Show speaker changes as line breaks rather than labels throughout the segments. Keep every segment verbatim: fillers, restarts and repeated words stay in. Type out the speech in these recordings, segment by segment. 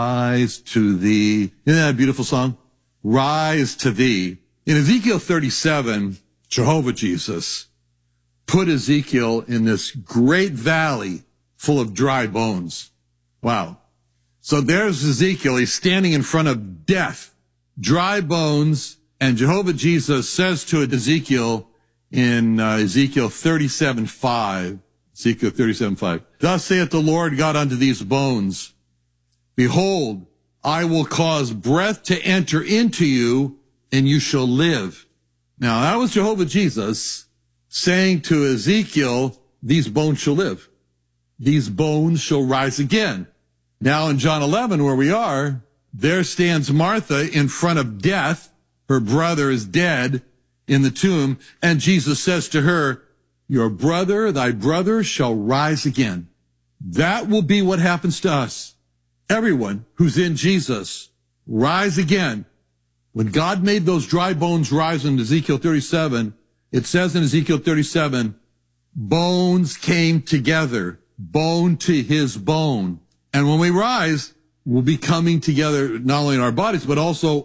Rise to thee. Isn't that a beautiful song? Rise to thee. In Ezekiel thirty-seven, Jehovah Jesus put Ezekiel in this great valley full of dry bones. Wow. So there's Ezekiel. He's standing in front of death, dry bones, and Jehovah Jesus says to Ezekiel in uh, Ezekiel thirty-seven five, Ezekiel thirty-seven five, thus saith the Lord God unto these bones, behold, I will cause breath to enter into you, and you shall live. Now, that was Jehovah Jesus saying to Ezekiel, these bones shall live. These bones shall rise again. Now, in John eleven, where we are, there stands Martha in front of death. Her brother is dead in the tomb, and Jesus says to her, your brother, thy brother, shall rise again. That will be what happens to us. Everyone who's in Jesus, rise again. When God made those dry bones rise in Ezekiel thirty-seven, it says in Ezekiel thirty-seven, bones came together, bone to his bone. And when we rise, we'll be coming together, not only in our bodies, but also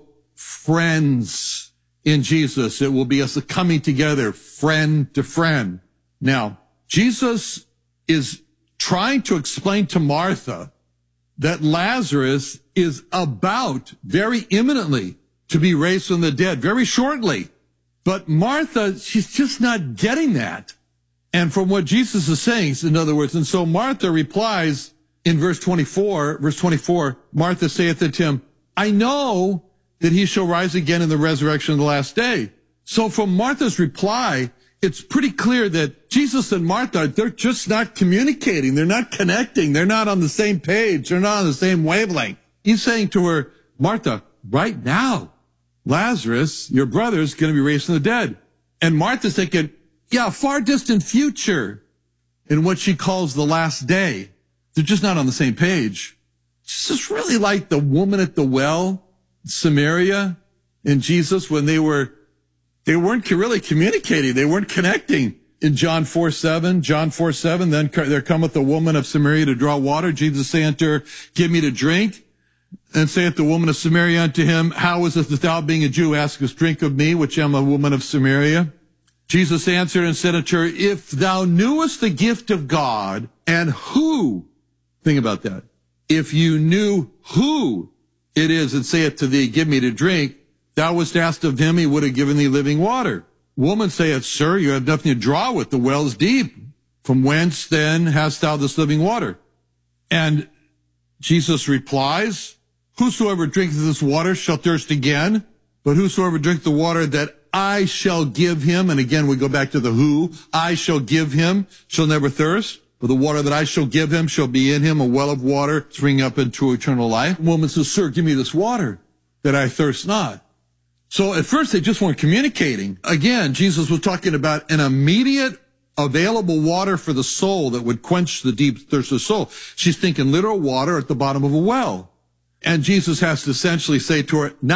friends in Jesus. It will be us coming together, friend to friend. Now, Jesus is trying to explain to Martha that Lazarus is about very imminently to be raised from the dead, very shortly. But Martha, she's just not getting that. And from what Jesus is saying, in other words, and so Martha replies in verse twenty-four, verse twenty-four, Martha saith unto him, I know that he shall rise again in the resurrection of the last day. So from Martha's reply, it's pretty clear that Jesus and Martha, they're just not communicating. They're not connecting. They're not on the same page. They're not on the same wavelength. He's saying to her, Martha, right now, Lazarus, your brother, is going to be raised from the dead. And Martha's thinking, yeah, far distant future in what she calls the last day. They're just not on the same page. It's just really like the woman at the well, Samaria, and Jesus when they were, they weren't really communicating. They weren't connecting. In John four seven, John four seven, then there cometh the woman of Samaria to draw water. Jesus saith unto her, give me to drink. And saith the woman of Samaria unto him, how is it that thou being a Jew askest drink of me, which am a woman of Samaria? Jesus answered and said unto her, if thou knewest the gift of God, and who, think about that, if you knew who it is that saith to thee, give me to drink, thou wouldst asked of him, he would have given thee living water. Woman saith, sir, you have nothing to draw with, the well is deep. From whence then hast thou this living water? And Jesus replies, whosoever drinketh this water shall thirst again, but whosoever drinketh the water that I shall give him, and again we go back to the who, I shall give him, shall never thirst. For the water that I shall give him shall be in him a well of water, spring up into eternal life. The woman says, sir, give me this water, that I thirst not. So at first they just weren't communicating. Again, Jesus was talking about an immediate available water for the soul that would quench the deep thirst of the soul. She's thinking literal water at the bottom of a well. And Jesus has to essentially say to her, now